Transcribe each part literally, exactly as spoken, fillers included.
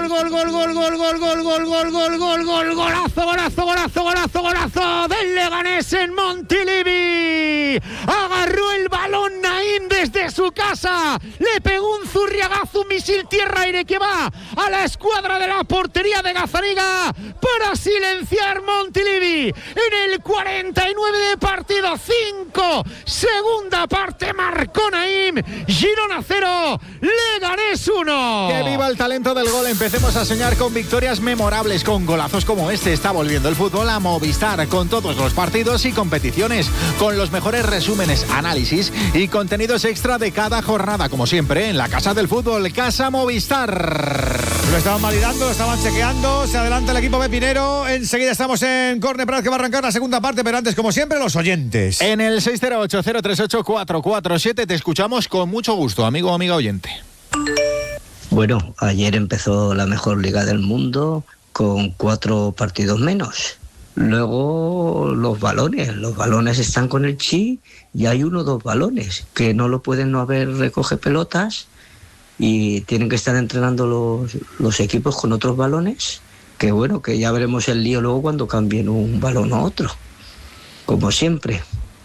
gol, gol, gol, gol, gol, gol, gol, gol, gol, gol, gol, gol, golazo, golazo, golazo, golazo, golazo del Leganés en Montilivi. Agarró el balón Naim desde su casa, le pegó un zurriagazo, un misil tierra-aire que va a la escuadra de la portería de Gazzaniga para silenciar Montilivi. En el cuarenta y nueve de partido, cinco, segunda parte, marcó Naim. Girona cero, Leganés uno. ¡Que viva el talento del gol! Empecemos a soñar con victorias memorables, con golazos como este. Está volviendo el fútbol a Movistar, con todos los partidos y competiciones, con los mejores resúmenes, análisis y contenidos extra de cada jornada, como siempre, en la Casa del Fútbol, Casa Movistar. Lo estaban validando, lo estaban chequeando, se adelanta el equipo pepinero. Enseguida estamos en Córner Prat, que va a arrancar la segunda parte, pero antes, como siempre, los oyentes. En el seis cero ocho, cero tres ocho, cuatro cuatro siete te escuchamos con mucho gusto, amigo o amiga oyente. Bueno, ayer empezó la mejor liga del mundo con cuatro partidos menos. Luego los balones, los balones están con el Chi y hay uno o dos balones que no lo pueden no haber recoge pelotas y tienen que estar entrenando los, los equipos con otros balones, que bueno, que ya veremos el lío luego cuando cambien un balón a otro, como siempre.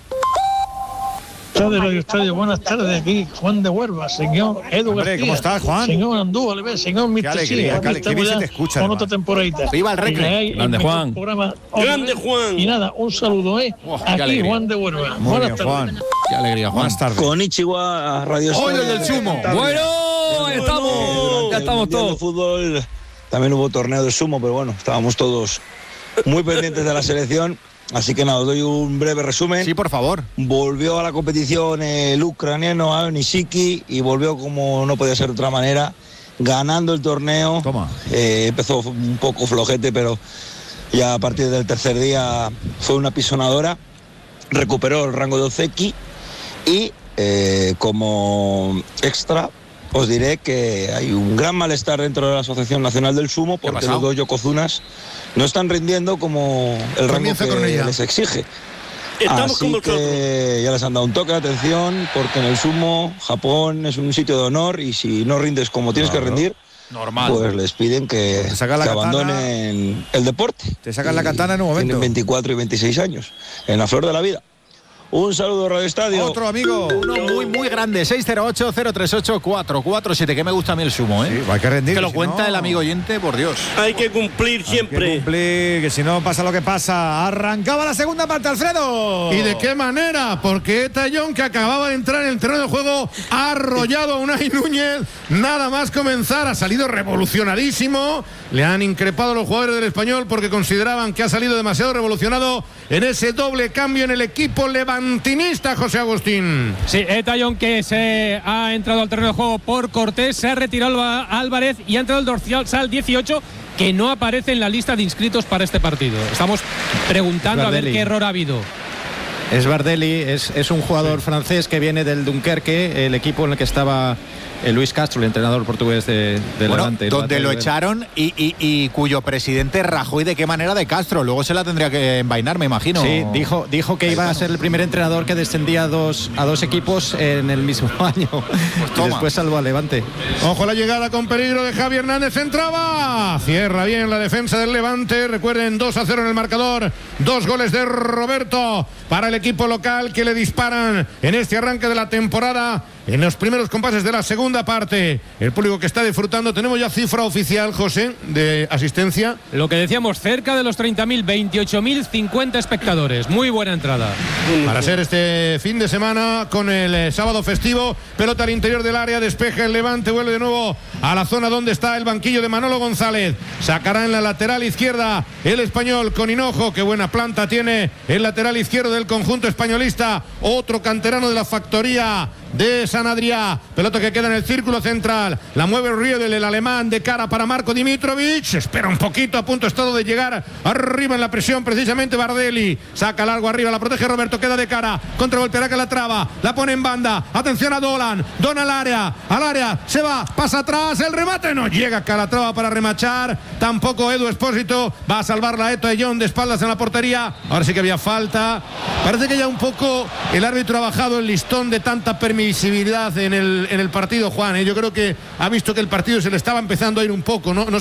Radio Estadio, buenas tardes, aquí Juan de Huelva, señor Edu Hombre, García. ¿cómo estás, Juan? Señor Andújar, señor mister alegría, Sí, qué, qué bien se te escucha, con además. otra temporadita. ¡Viva el Recre! Grande Juan. Grande Juan. Y nada, un saludo, ¿eh? Oh, qué aquí alegría. Juan de Huelva. Muy Buenas bien, tardes. Juan. ¡Qué alegría, Juan! Buenas tardes. Konnichiwa, Radio ¡Hoy Estadio. el del sumo! Bueno, estamos, ya estamos Mundial de todos. Fútbol, también hubo torneo de sumo, pero bueno, estábamos todos muy pendientes de la selección. Así que nada, os doy un breve resumen. Sí, por favor. Volvió a la competición el ucraniano Aon Nishiki y volvió como no podía ser de otra manera, ganando el torneo. Toma. Eh, empezó un poco flojete, pero ya a partir del tercer día fue una pisonadora. Recuperó el rango de Ozeki y eh, como extra os diré que hay un gran malestar dentro de la Asociación Nacional del Sumo ¿Qué ha porque pasado? los dos yokozunas no están rindiendo como el rango Comienza con que ella. les exige. Estamos Así con vosotros. que ya les han dado un toque de atención porque en el sumo Japón es un sitio de honor y si no rindes como tienes Claro. que rendir, Normal. pues les piden que, Te sacan la que katana. abandonen el deporte. Te sacan la katana en un momento. Tienen veinticuatro y veintiséis años, en la flor de la vida. Un saludo, Radio Estadio. Otro amigo. Uno muy, muy grande. seis cero ocho, cero tres ocho, cuatro cuatro siete. Que me gusta a mí el sumo, ¿eh? Sí, hay que rendir. Que lo si cuenta no- el amigo oyente, por Dios. Hay que cumplir Hay que siempre. cumplir, que si no pasa lo que pasa. Arrancaba la segunda parte, Alfredo. ¿Y de qué manera? Porque Eta John, que acababa de entrar en el terreno de juego, ha arrollado a Unai Núñez. Nada más comenzar, ha salido revolucionadísimo. Le han increpado los jugadores del Español porque consideraban que ha salido demasiado revolucionado en ese doble cambio en el equipo levantinista, José Agustín. Sí, Eta John, que se ha entrado al terreno de juego por Cortés, se ha retirado Alba- Álvarez y ha entrado el dorsal dieciocho, que no aparece en la lista de inscritos para este partido. Estamos preguntando a ver Bardelli. qué error ha habido. Es Bardelli, es, es un jugador francés que viene del Dunkerque, el equipo en el que estaba eh, Luis Castro, el entrenador portugués de, de Bueno, Levante. donde lo Levante- echaron y, y- y cuyo presidente Rajoy, de qué manera, de Castro. Luego se la tendría que envainar, me imagino. Sí, dijo, dijo que iba a ser el primer entrenador que descendía a dos, a dos equipos en el mismo año. Y toma. después salvó a Levante. Ojo la llegada con peligro de Javi Hernández, entraba, cierra bien la defensa del Levante. Recuerden, dos a cero en el marcador, dos goles de Roberto para el equipo local, que le disparan en este arranque de la temporada, en los primeros compases de la segunda parte. El público que está disfrutando, tenemos ya cifra oficial, José, de asistencia. Lo que decíamos, cerca de los treinta mil, veintiocho mil cincuenta espectadores. Muy buena entrada. Para ser este fin de semana con el eh, sábado festivo. Pelota al interior del área, despeja el Levante, vuelve de nuevo a la zona donde está el banquillo de Manolo González. Sacará en la lateral izquierda el español con Hinojo. Qué buena planta tiene el lateral izquierdo del conjunto españolista. Otro canterano de la factoría de San Adrià. Pelota que queda en el círculo central. La mueve Riedel, el alemán, de cara para Marco Dimitrovic. Espera un poquito, a punto estado de llegar arriba en la presión precisamente Bardelli. Saca largo arriba, la protege Roberto, queda de cara. Contragolpeará que la traba. La pone en banda. Atención a Dolan. Don al área. Al área. Se va. Pasa atrás. El remate no llega. Calatrava para remachar. Tampoco Edu Espósito. Va a salvar la Eta John de espaldas en la portería. Ahora sí que había falta. Parece que ya un poco el árbitro ha bajado el listón de tanta permisibilidad en el, en el partido, Juan. ¿eh? Yo creo que ha visto que el partido se le estaba empezando a ir un poco, ¿no? No